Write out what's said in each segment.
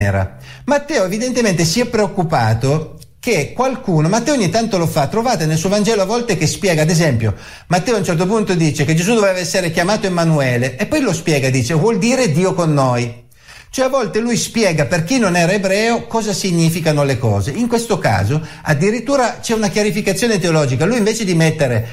Matteo evidentemente si è preoccupato che qualcuno, Matteo ogni tanto lo fa, trovate nel suo Vangelo a volte che spiega, ad esempio, Matteo a un certo punto dice che Gesù doveva essere chiamato Emanuele e poi lo spiega, dice vuol dire Dio con noi. Cioè a volte lui spiega per chi non era ebreo cosa significano le cose. In questo caso addirittura c'è una chiarificazione teologica. Lui invece di mettere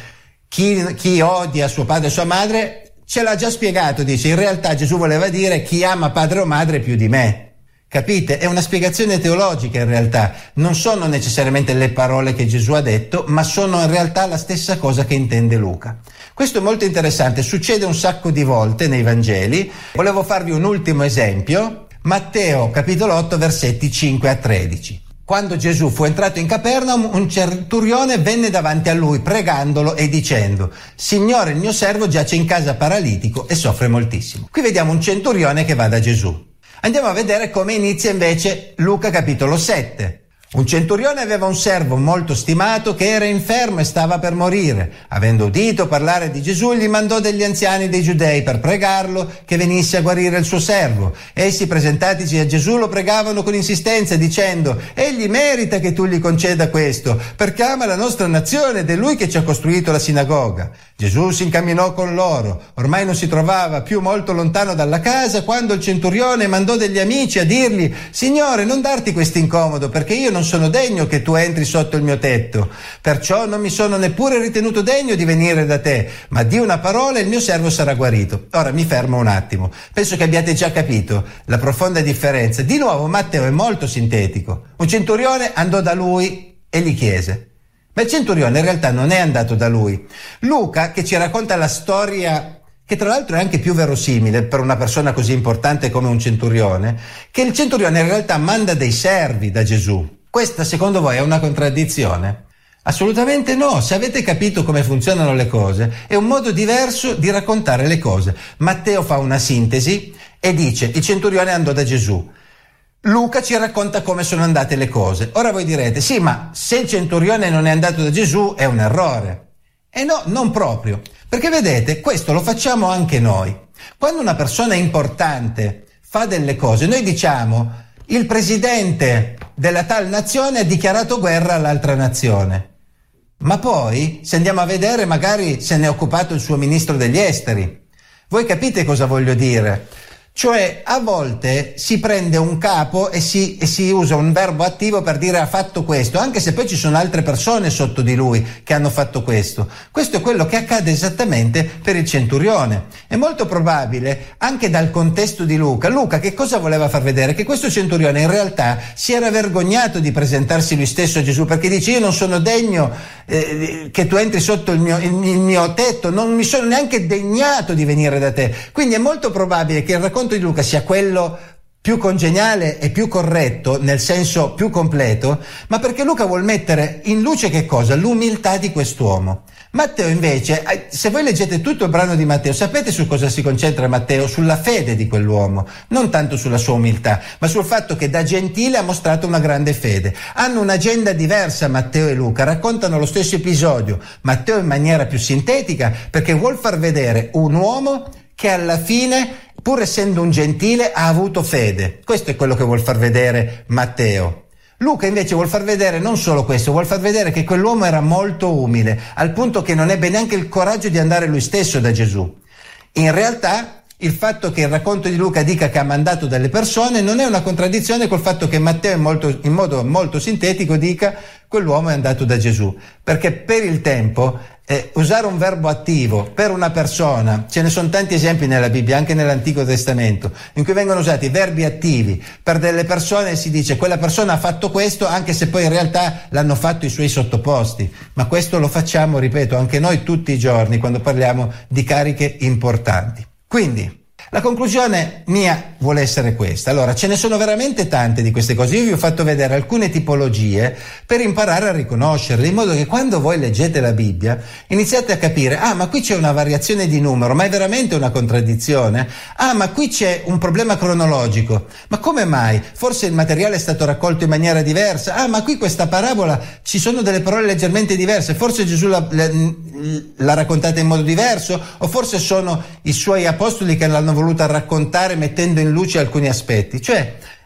chi odia suo padre e sua madre, ce l'ha già spiegato, dice in realtà Gesù voleva dire chi ama padre o madre più di me. Capite? È una spiegazione teologica in realtà, non sono necessariamente le parole che Gesù ha detto, ma sono in realtà la stessa cosa che intende Luca. Questo è molto interessante, succede un sacco di volte nei Vangeli. Volevo farvi un ultimo esempio, Matteo capitolo 8 versetti 5 a 13. Quando Gesù fu entrato in Capernaum, un centurione venne davanti a lui pregandolo e dicendo: Signore, il mio servo giace in casa paralitico e soffre moltissimo. Qui vediamo un centurione che va da Gesù. Andiamo a vedere come inizia invece Luca capitolo 7. Un centurione aveva un servo molto stimato che era infermo e stava per morire. Avendo udito parlare di Gesù, gli mandò degli anziani dei Giudei per pregarlo che venisse a guarire il suo servo. Essi, presentatisi a Gesù, lo pregavano con insistenza dicendo: egli merita che tu gli conceda questo, perché ama la nostra nazione ed è lui che ci ha costruito la sinagoga. Gesù si incamminò con loro. Ormai non si trovava più molto lontano dalla casa quando il centurione mandò degli amici a dirgli: Signore, non darti questo incomodo, perché io non sono degno che tu entri sotto il mio tetto. Perciò non mi sono neppure ritenuto degno di venire da te, ma di una parola e il mio servo sarà guarito. Ora mi fermo un attimo. Penso che abbiate già capito la profonda differenza. Di nuovo Matteo è molto sintetico. Un centurione andò da lui e gli chiese. Ma il centurione in realtà non è andato da lui. Luca, che ci racconta la storia, che tra l'altro è anche più verosimile per una persona così importante come un centurione, che il centurione in realtà manda dei servi da Gesù. Questa secondo voi è una contraddizione? Assolutamente no. Se avete capito come funzionano le cose, è un modo diverso di raccontare le cose. Matteo fa una sintesi e dice: il centurione andò da Gesù. Luca ci racconta come sono andate le cose. Ora voi direte: sì, ma se il centurione non è andato da Gesù è un errore. E no, non proprio. Perché vedete, questo lo facciamo anche noi. Quando una persona importante fa delle cose, noi diciamo: il presidente della tal nazione ha dichiarato guerra all'altra nazione. Ma poi, se andiamo a vedere, magari se ne è occupato il suo ministro degli esteri. Voi capite cosa voglio dire? Cioè, a volte si prende un capo e si usa un verbo attivo per dire ha fatto questo, anche se poi ci sono altre persone sotto di lui che hanno fatto questo. Questo è quello che accade esattamente per il centurione. È molto probabile, anche dal contesto di Luca. Luca che cosa voleva far vedere? Che questo centurione in realtà si era vergognato di presentarsi lui stesso a Gesù, perché dice: io non sono degno che tu entri sotto il mio tetto, non mi sono neanche degnato di venire da te. Quindi è molto probabile che il racconto di Luca sia quello più congeniale e più corretto, nel senso più completo, ma perché Luca vuol mettere in luce che cosa? L'umiltà di quest'uomo. Matteo invece, se voi leggete tutto il brano di Matteo, sapete su cosa si concentra Matteo? Sulla fede di quell'uomo, non tanto sulla sua umiltà, ma sul fatto che da gentile ha mostrato una grande fede. Hanno un'agenda diversa Matteo e Luca, raccontano lo stesso episodio, Matteo in maniera più sintetica, perché vuol far vedere un uomo che alla fine, pur essendo un gentile, ha avuto fede. Questo è quello che vuol far vedere Matteo. Luca invece vuol far vedere non solo questo, vuol far vedere che quell'uomo era molto umile, al punto che non ebbe neanche il coraggio di andare lui stesso da Gesù. In realtà, il fatto che il racconto di Luca dica che ha mandato delle persone non è una contraddizione col fatto che Matteo in modo molto sintetico dica quell'uomo è andato da Gesù, perché per il tempo usare un verbo attivo per una persona, ce ne sono tanti esempi nella Bibbia, anche nell'Antico Testamento, in cui vengono usati verbi attivi per delle persone e si dice quella persona ha fatto questo, anche se poi in realtà l'hanno fatto i suoi sottoposti. Ma questo lo facciamo, ripeto, anche noi tutti i giorni quando parliamo di cariche importanti. Quindi la conclusione mia vuole essere questa. Allora, ce ne sono veramente tante di queste cose. Io vi ho fatto vedere alcune tipologie per imparare a riconoscerle, in modo che quando voi leggete la Bibbia iniziate a capire: ah, ma qui c'è una variazione di numero, ma è veramente una contraddizione? Ah, ma qui c'è un problema cronologico, ma come mai? Forse il materiale è stato raccolto in maniera diversa. Ah, ma qui questa parabola ci sono delle parole leggermente diverse, forse Gesù l'ha raccontata in modo diverso, o forse sono i suoi apostoli che l'hanno voluta raccontare mettendo in luce alcuni aspetti. Cioè,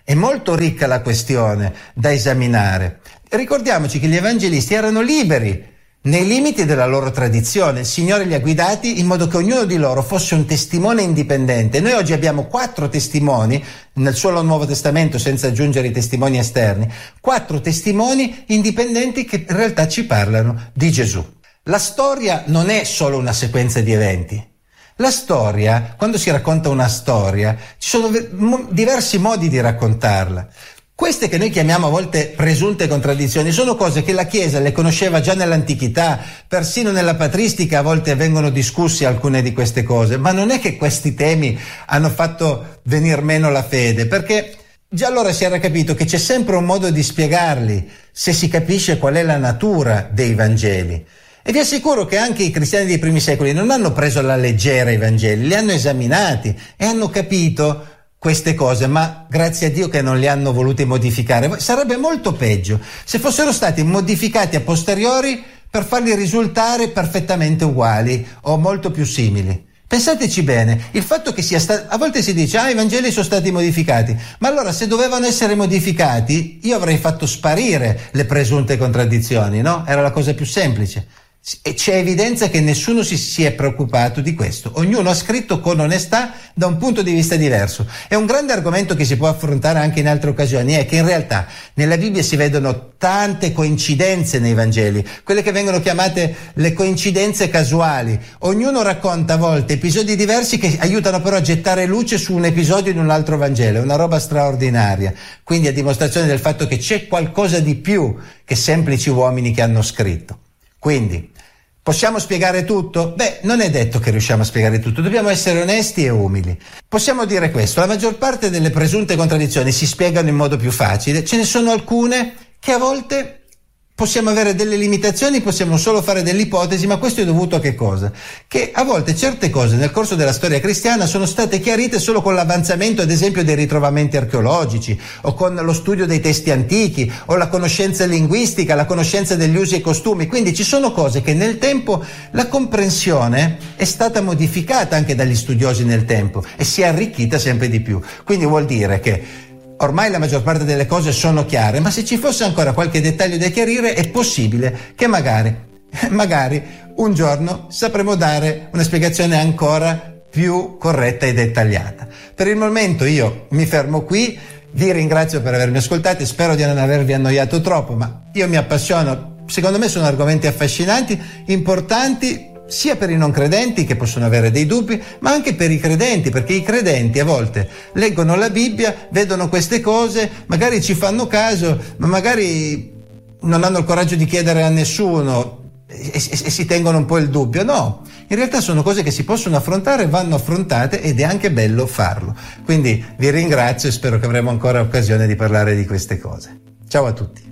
È molto ricca la questione da esaminare. Ricordiamoci che gli evangelisti erano liberi nei limiti della loro tradizione. Il Signore li ha guidati in modo che ognuno di loro fosse un testimone indipendente. Noi oggi abbiamo 4 testimoni nel solo Nuovo Testamento, senza aggiungere i testimoni esterni, 4 testimoni indipendenti che in realtà ci parlano di Gesù. La storia non è solo una sequenza di eventi. La storia, quando si racconta una storia, ci sono diversi modi di raccontarla. Queste che noi chiamiamo a volte presunte contraddizioni sono cose che la Chiesa le conosceva già nell'antichità, persino nella patristica a volte vengono discussi alcune di queste cose, ma non è che questi temi hanno fatto venir meno la fede, perché già allora si era capito che c'è sempre un modo di spiegarli se si capisce qual è la natura dei Vangeli. E vi assicuro che anche i cristiani dei primi secoli non hanno preso alla leggera i Vangeli, li hanno esaminati e hanno capito queste cose, ma grazie a Dio che non li hanno voluti modificare. Sarebbe molto peggio se fossero stati modificati a posteriori per farli risultare perfettamente uguali o molto più simili. Pensateci bene, il fatto che sia stato, a volte si dice i Vangeli sono stati modificati, ma allora se dovevano essere modificati io avrei fatto sparire le presunte contraddizioni, no? Era la cosa più semplice. E c'è evidenza che nessuno si è preoccupato di questo. Ognuno ha scritto con onestà da un punto di vista diverso. È un grande argomento che si può affrontare anche in altre occasioni, è che in realtà nella Bibbia si vedono tante coincidenze nei Vangeli, quelle che vengono chiamate le coincidenze casuali. Ognuno racconta a volte episodi diversi che aiutano però a gettare luce su un episodio in un altro Vangelo. È una roba straordinaria. Quindi a dimostrazione del fatto che c'è qualcosa di più che semplici uomini che hanno scritto. Quindi, possiamo spiegare tutto? Beh, non è detto che riusciamo a spiegare tutto, dobbiamo essere onesti e umili. Possiamo dire questo, la maggior parte delle presunte contraddizioni si spiegano in modo più facile, ce ne sono alcune che a volte possiamo avere delle limitazioni, possiamo solo fare delle ipotesi, ma questo è dovuto a che cosa? Che a volte certe cose nel corso della storia cristiana sono state chiarite solo con l'avanzamento, ad esempio, dei ritrovamenti archeologici, o con lo studio dei testi antichi, o la conoscenza linguistica, la conoscenza degli usi e costumi. Quindi ci sono cose che nel tempo la comprensione è stata modificata anche dagli studiosi nel tempo e si è arricchita sempre di più. Quindi vuol dire che ormai la maggior parte delle cose sono chiare, ma se ci fosse ancora qualche dettaglio da chiarire è possibile che magari un giorno sapremo dare una spiegazione ancora più corretta e dettagliata. Per il momento io mi fermo qui, vi ringrazio per avermi ascoltato, spero di non avervi annoiato troppo, ma io mi appassiono, secondo me sono argomenti affascinanti, importanti, sia per i non credenti che possono avere dei dubbi, ma anche per i credenti, perché i credenti a volte leggono la Bibbia, vedono queste cose, magari ci fanno caso, ma magari non hanno il coraggio di chiedere a nessuno e si tengono un po' il dubbio. No, in realtà sono cose che si possono affrontare, vanno affrontate ed è anche bello farlo. Quindi vi ringrazio e spero che avremo ancora occasione di parlare di queste cose. Ciao a tutti.